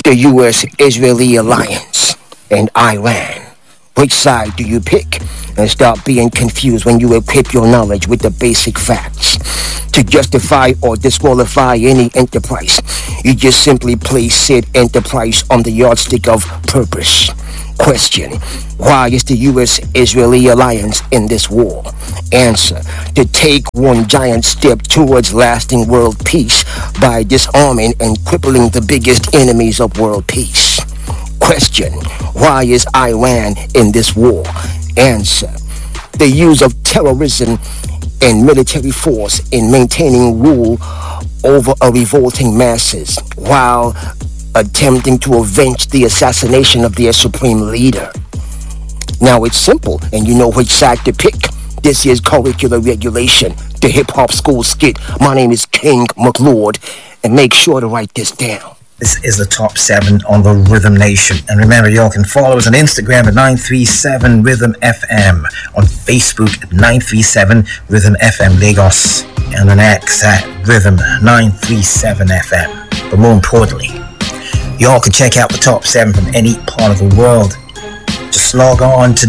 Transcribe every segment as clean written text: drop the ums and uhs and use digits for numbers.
the U.S.-Israeli alliance, and Iran. Which side do you pick? And stop being confused when you equip your knowledge with the basic facts. To justify or disqualify any enterprise, you just simply place said enterprise on the yardstick of purpose. Question: why is the U.S.-Israeli alliance in this war? Answer: to take one giant step towards lasting world peace by disarming and crippling the biggest enemies of world peace. Question: why is Iran in this war? Answer: the use of terrorism and military force in maintaining rule over a revolting masses while attempting to avenge the assassination of their supreme leader. Now it's simple, and you know which side to pick. This is Curricular Regulation, the hip-hop school skit. My name is King McLord, and make sure to write this down. This is the Top 7 on the Rhythm Nation. And remember, y'all can follow us on Instagram at 937 Rhythm FM, on Facebook at 937 Rhythm FM Lagos, and on X at Rhythm 937 FM. But more importantly, y'all can check out the Top 7 from any part of the world. Just log on to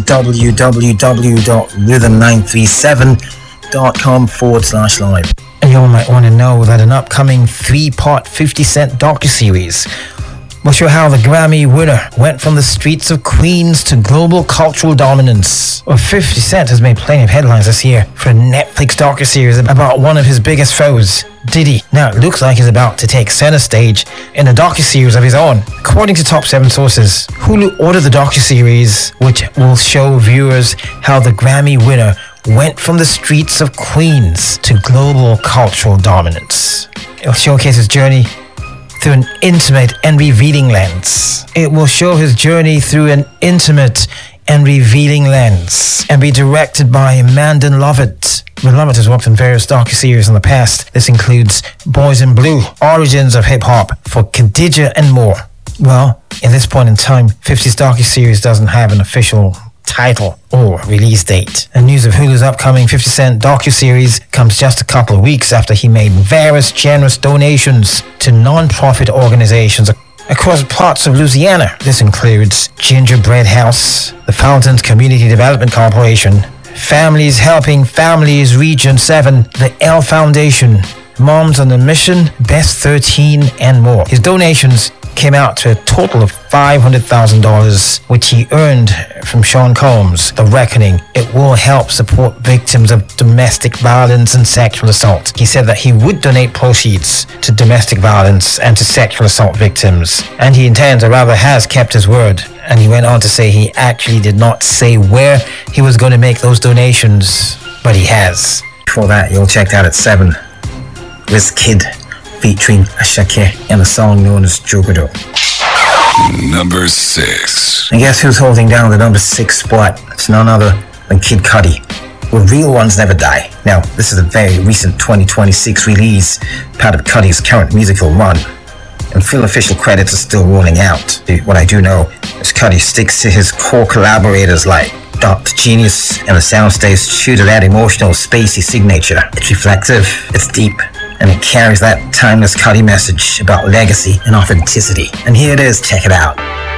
www.rhythm937.com/live. And y'all might want to know that an upcoming 3-part 50 Cent docuseries will show how the Grammy winner went from the streets of Queens to global cultural dominance. Well, 50 Cent has made plenty of headlines this year for a Netflix docuseries about one of his biggest foes, Diddy. Now, it looks like he's about to take center stage in a docuseries of his own. According to Top 7 sources, Hulu ordered the docuseries, which will show viewers how the Grammy winner went from the streets of Queens to global cultural dominance. It'll showcase his journey through an intimate and revealing lens. It will show his journey through an intimate and revealing lens and be directed by Amanda Lovett. Lovett has worked on various docuseries in the past. This includes Boys in Blue, Origins of Hip Hop, for Khadija, and more. Well, at this point in time, 50's docuseries doesn't have an official title or release date. And news of Hulu's upcoming 50 Cent docuseries comes just a couple of weeks after he made various generous donations to non-profit organizations across parts of Louisiana. This includes Gingerbread House, the Fountains Community Development Corporation, Families Helping Families Region 7, the L Foundation, Moms on a Mission, Best 13, and more. His donations came out to a total of $500,000, which he earned from Sean Combs' The Reckoning. It will help support victims of domestic violence and sexual assault. He said that he would donate proceeds to domestic violence and to sexual assault victims, and he intends, or rather has, kept his word. And he went on to say he actually did not say where he was going to make those donations, but he has. Before that, you'll check out at 7, Wizkid featuring Ashake and a song known as Jogado. Number 6. And guess who's holding down the number 6 spot? It's none other than Kid Cudi. Well, real ones never die. Now, this is a very recent 2026 release, part of Cudi's current musical run, and full official credits are still rolling out. What I do know is Cudi sticks to his core collaborators like Dr. Genius and the soundstage true to that emotional, spacey signature. It's reflective, it's deep, and it carries that timeless Cudi message about legacy and authenticity. And here it is, check it out.